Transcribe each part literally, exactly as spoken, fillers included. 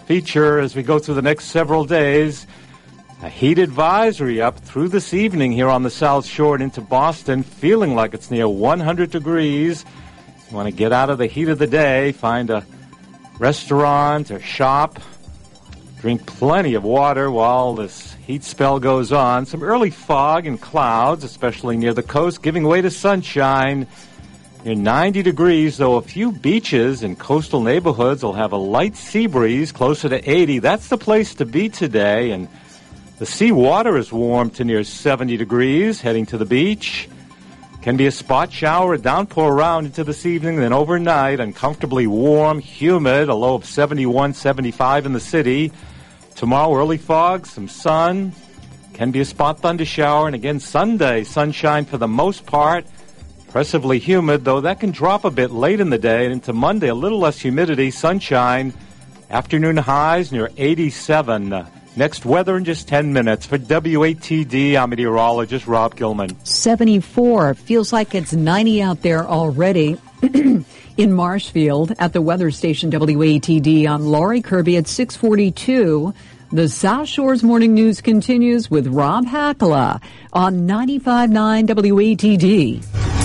feature as we go through the next several days. A heat advisory up through this evening here on the South Shore and into Boston, feeling like it's near one hundred degrees. You want to get out of the heat of the day, find a restaurant or shop, drink plenty of water while this heat spell goes on. Some early fog and clouds, especially near the coast, giving way to sunshine. Near ninety degrees, though a few beaches and coastal neighborhoods will have a light sea breeze closer to eighty. That's the place to be today, and the sea water is warm to near seventy degrees, heading to the beach. Can be a spot shower or downpour around into this evening, then overnight, uncomfortably warm, humid, a low of seventy-one, seventy-five in the city. Tomorrow, early fog, some sun. Can be a spot thunder shower, and again, Sunday, sunshine for the most part. Oppressively humid, though that can drop a bit late in the day, and into Monday, a little less humidity, sunshine. Afternoon highs near eighty-seven. Next weather in just ten minutes. For W A T D, I'm meteorologist Rob Gilman. seventy-four. Feels like it's ninety out there already in Marshfield at the weather station W A T D. I'm Laurie Kirby at six forty-two. The South Shore's Morning News continues with Rob Hakala on ninety-five point nine W A T D.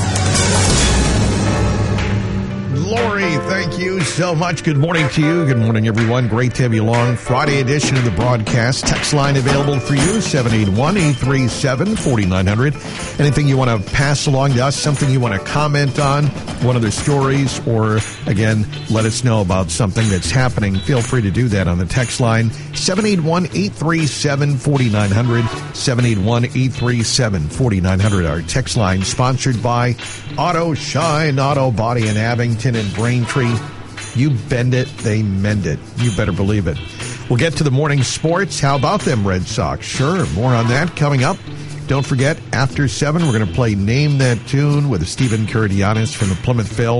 Lori, thank you so much. Good morning to you. Good morning, everyone. Great to have you along. Friday edition of the broadcast. Text line available for you, seven eight one, eight three seven, four nine zero zero. Anything you want to pass along to us, something you want to comment on, one of the stories, or, again, let us know about something that's happening, feel free to do that on the text line, seven eight one, eight three seven, four nine zero zero, seven eight one, eight three seven, four nine zero zero. Our text line sponsored by Auto Shine Auto Body in Abington and Braintree. You bend it, they mend it. You better believe it. We'll get to the morning sports. How about them Red Sox? Sure, more on that coming up. Don't forget, after seven, we're going to play Name That Tune with Stephen Kurdianis from the Plymouth Phil.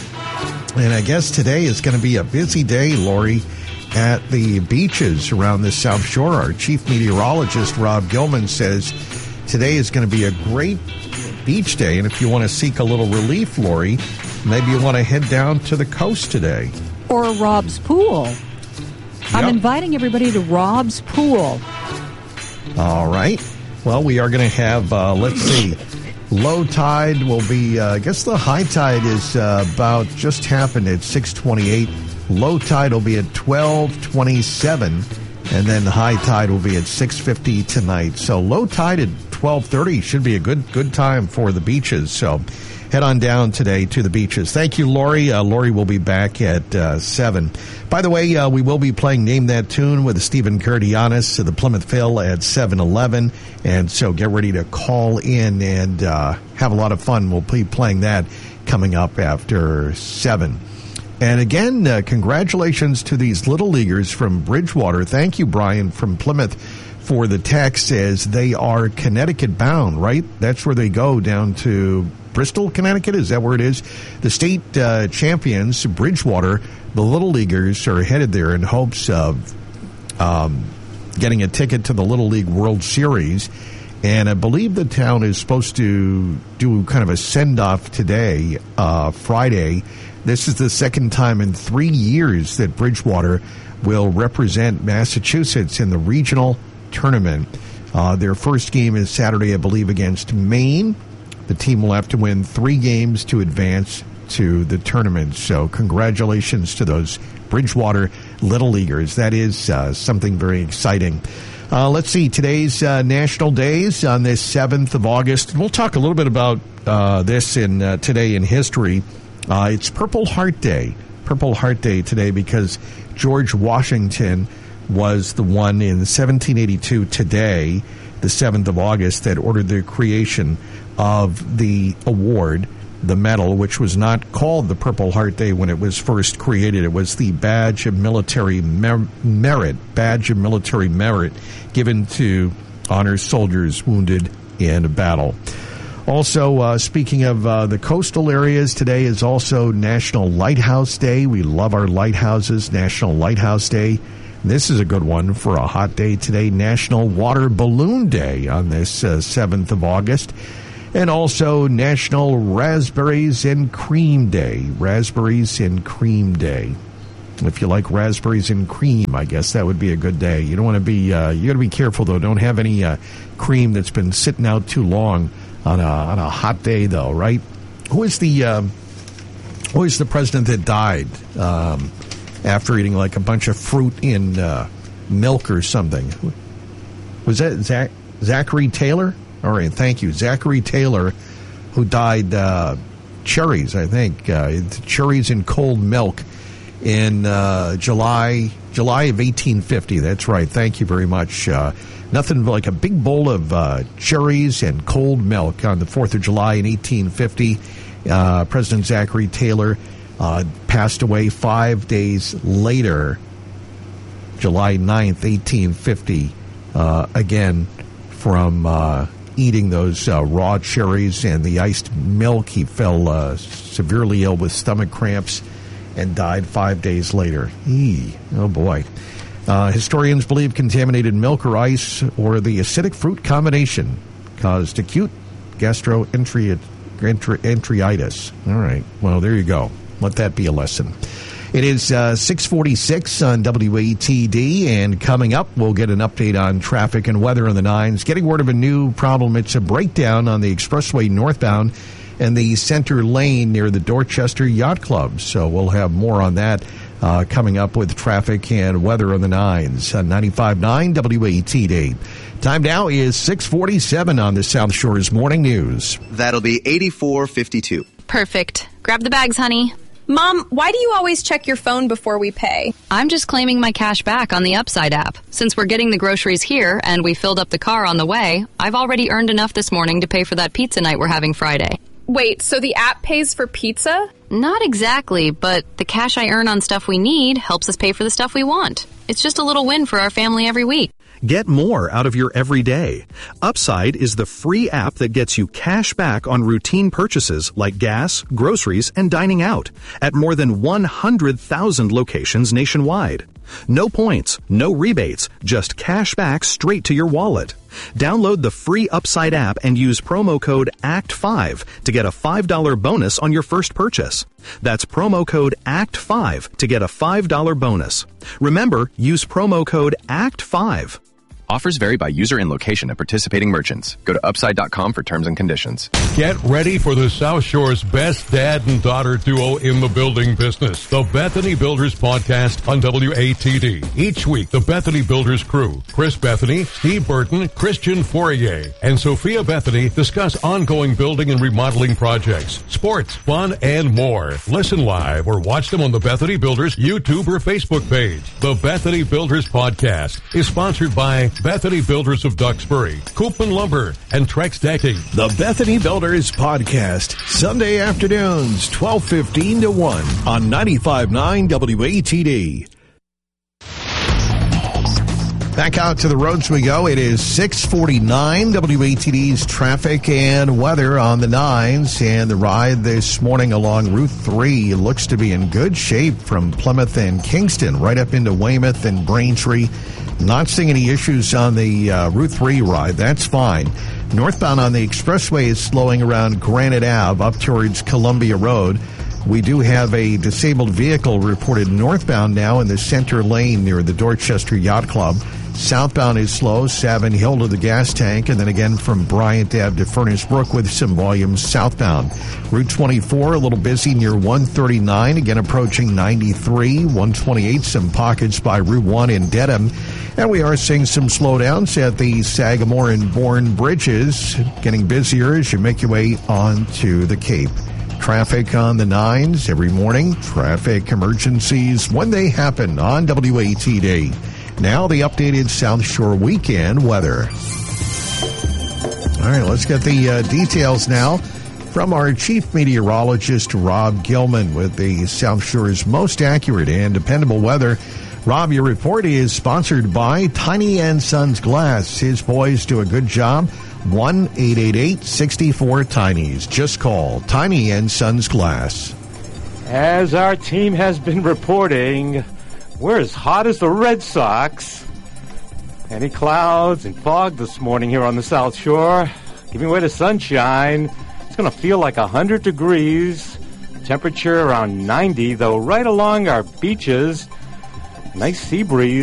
And I guess today is going to be a busy day, Lori, at the beaches around the South Shore. Our chief meteorologist, Rob Gilman, says today is going to be a great beach day. And if you want to seek a little relief, Lori, maybe you want to head down to the coast today. Or Rob's Pool. Yep. I'm inviting everybody to Rob's Pool. All right. Well, we are going to have, uh, let's see, low tide will be, uh, I guess the high tide is uh, about just happened at six twenty-eight. Low tide will be at twelve twenty-seven, and then the high tide will be at six fifty tonight. So low tide at twelve thirty should be a good good time for the beaches. So head on down today to the beaches. Thank you, Lori. Uh, Lori will be back at uh, seven. By the way, uh, we will be playing Name That Tune with Stephen Kurdianis of the Plymouth Phil at seven eleven. And so get ready to call in and uh, have a lot of fun. We'll be playing that coming up after seven. And again, uh, congratulations to these little leaguers from Bridgewater. Thank you, Brian, from Plymouth, for the text, as they are Connecticut bound, right? That's where they go, down to Bristol, Connecticut. Is that where it is? The state uh, champions, Bridgewater, the Little Leaguers, are headed there in hopes of um, getting a ticket to the Little League World Series. And I believe the town is supposed to do kind of a send-off today, uh, Friday. This is the second time in three years that Bridgewater will represent Massachusetts in the regional tournament. Uh, their first game is Saturday, I believe, against Maine. The team will have to win three games to advance to the tournament. So congratulations to those Bridgewater Little Leaguers. That is uh, something very exciting. Uh, let's see, today's uh, national days on this seventh of August. And we'll talk a little bit about uh, this in uh, today in history. Uh, it's Purple Heart Day. Purple Heart Day today because George Washington was the one in seventeen eighty-two today, the seventh of August, that ordered the creation of the award, the medal, which was not called the Purple Heart Day when it was first created. It was the Badge of Military Mer- Merit, Badge of Military Merit, given to honor soldiers wounded in battle. Also, uh, speaking of uh, the coastal areas, today is also National Lighthouse Day. We love our lighthouses, National Lighthouse Day. This is a good one for a hot day today, National Water Balloon Day on this uh, seventh of August. And also National Raspberries and Cream Day. Raspberries and Cream Day. If you like raspberries and cream, I guess that would be a good day. You don't want to be, uh, you got to be careful, though. Don't have any uh, cream that's been sitting out too long on a, on a hot day, though, right? Who is the, um, who is the president that died um, after eating like a bunch of fruit in uh, milk or something? Was that Zach, Zachary Taylor? All right, thank you. Zachary Taylor, who died uh, cherries, I think. Uh, cherries in cold milk in uh, July July of eighteen fifty. That's right. Thank you very much. Uh, nothing like a big bowl of uh, cherries and cold milk on the fourth of July in eighteen fifty. Uh, President Zachary Taylor uh, passed away five days later, July ninth, eighteen fifty, uh, again from uh, eating those uh, raw cherries and the iced milk. He fell uh, severely ill with stomach cramps and died five days later. Eee, oh, boy. Uh, historians believe contaminated milk or ice or the acidic fruit combination caused acute gastroenteritis. All right. Well, there you go. Let that be a lesson. It is uh, six forty-six on W A T D, and coming up, we'll get an update on traffic and weather on the nines. Getting word of a new problem. It's a breakdown on the expressway northbound and the center lane near the Dorchester Yacht Club. So we'll have more on that uh, coming up with traffic and weather on the nines. On ninety-five point nine W A T D. Time now is six forty-seven on the South Shore's Morning News. That'll be eighty-four fifty-two. Perfect. Grab the bags, honey. Mom, why do you always check your phone before we pay? I'm just claiming my cash back on the Upside app. Since we're getting the groceries here and we filled up the car on the way, I've already earned enough this morning to pay for that pizza night we're having Friday. Wait, so the app pays for pizza? Not exactly, but the cash I earn on stuff we need helps us pay for the stuff we want. It's just a little win for our family every week. Get more out of your everyday. Upside is the free app that gets you cash back on routine purchases like gas, groceries, and dining out at more than one hundred thousand locations nationwide. No points, no rebates, just cash back straight to your wallet. Download the free Upside app and use promo code A C T five to get a five dollars bonus on your first purchase. That's promo code A C T five to get a five dollars bonus. Remember, use promo code A C T five. Offers vary by user and location at participating merchants. Go to upside dot com for terms and conditions. Get ready for the South Shore's best dad and daughter duo in the building business. The Bethany Builders Podcast on W A T D. Each week, the Bethany Builders crew, Chris Bethany, Steve Burton, Christian Fourier, and Sophia Bethany discuss ongoing building and remodeling projects, sports, fun, and more. Listen live or watch them on the Bethany Builders YouTube or Facebook page. The Bethany Builders Podcast is sponsored by Bethany Builders of Duxbury, Koopman Lumber, and Trex Decking. The Bethany Builders Podcast, Sunday afternoons, twelve fifteen to one on ninety-five point nine W A T D. Back out to the roads we go. It is six forty-nine, W A T D's traffic and weather on the nines. And the ride this morning along Route three looks to be in good shape from Plymouth and Kingston right up into Weymouth and Braintree. Not seeing any issues on the uh, Route three ride. That's fine. Northbound on the expressway is slowing around Granite Ave up towards Columbia Road. We do have a disabled vehicle reported northbound now in the center lane near the Dorchester Yacht Club. Southbound is slow, Savin Hill to the gas tank, and then again from Bryant Ave to Furnace Brook with some volumes southbound. Route twenty-four, a little busy near one thirty-nine, again approaching ninety-three. one twenty-eight, some pockets by Route one in Dedham. And we are seeing some slowdowns at the Sagamore and Bourne bridges, getting busier as you make your way onto the Cape. Traffic on the nines every morning. Traffic emergencies when they happen on W A T D. Now the updated South Shore weekend weather. All right, let's get the uh, details now from our chief meteorologist, Rob Gilman, with the South Shore's most accurate and dependable weather. Rob, your report is sponsored by Tiny and Sons Glass. His boys do a good job. one eight eight eight, six four, Tinys. Just call Tiny and Sons Glass. As our team has been reporting, we're as hot as the Red Sox. Any clouds and fog this morning here on the South Shore, giving way to sunshine. It's going to feel like one hundred degrees. Temperature around ninety, though right along our beaches, nice sea breeze.